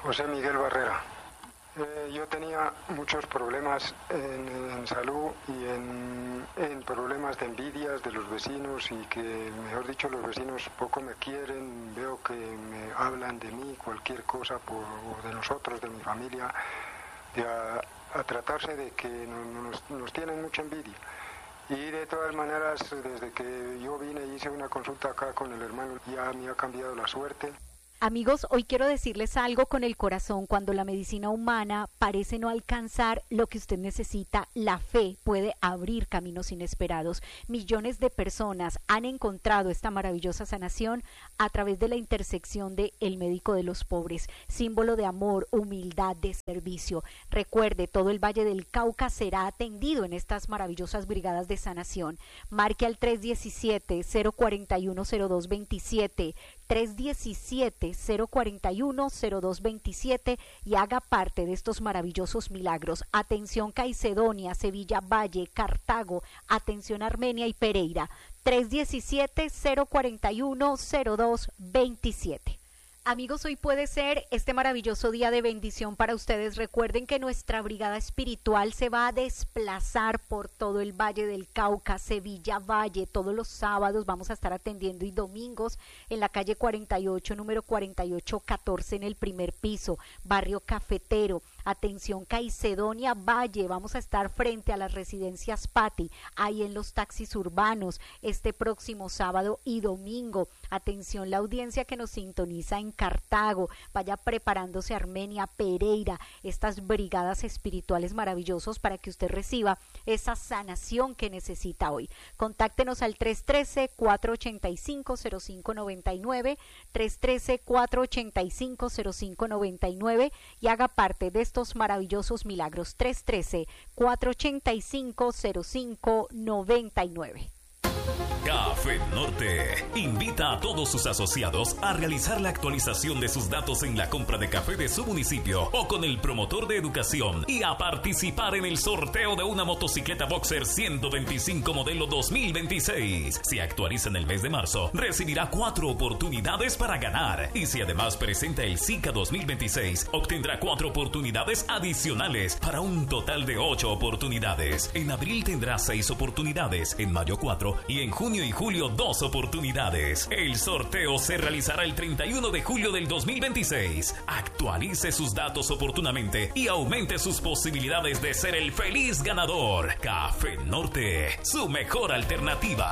José Miguel Barrera. Yo tenía muchos problemas en salud y en problemas de envidias de los vecinos y que, mejor dicho, los vecinos poco me quieren, veo que me hablan de mí, cualquier cosa, o de nosotros, de mi familia, a tratarse de que nos tienen mucha envidia. Y de todas maneras, desde que yo vine y hice una consulta acá con el hermano, ya me ha cambiado la suerte. Amigos, hoy quiero decirles algo con el corazón. Cuando la medicina humana parece no alcanzar lo que usted necesita, la fe puede abrir caminos inesperados. Millones de personas han encontrado esta maravillosa sanación a través de la intersección de El Médico de los Pobres, símbolo de amor, humildad, de servicio. Recuerde, todo el Valle del Cauca será atendido en estas maravillosas brigadas de sanación. Marque al 317-041-0227, 317-041-0227 y haga parte de estos maravillosos milagros. Atención Caicedonia, Sevilla, Valle, Cartago, atención Armenia y Pereira. 317-041-0227. Amigos, hoy puede ser este maravilloso día de bendición para ustedes. Recuerden que nuestra brigada espiritual se va a desplazar por todo el Valle del Cauca, Sevilla, Valle. Todos los sábados vamos a estar atendiendo y domingos en la calle 48, número 4814 en el primer piso, barrio Cafetero. Atención Caicedonia, Valle, vamos a estar frente a las residencias Pati, ahí en los taxis urbanos, este próximo sábado y domingo. Atención la audiencia que nos sintoniza en Cartago, vaya preparándose Armenia, Pereira, estas brigadas espirituales maravillosos para que usted reciba esa sanación que necesita hoy. Contáctenos al 313-485-0599, 313-485-0599 y haga parte de estos maravillosos milagros. 313-485-0599. Café Norte invita a todos sus asociados a realizar la actualización de sus datos en la compra de café de su municipio o con el promotor de educación y a participar en el sorteo de una motocicleta Boxer 125 modelo 2026. Si actualiza en el mes de marzo, recibirá 4 oportunidades para ganar y si además presenta el SICA 2026, obtendrá 4 oportunidades adicionales para un total de 8 oportunidades. En abril tendrá 6 oportunidades, en mayo 4 y en junio y julio 2 oportunidades. El sorteo se realizará el 31 de julio del 2026. Actualice sus datos oportunamente y aumente sus posibilidades de ser el feliz ganador. Café Norte, su mejor alternativa.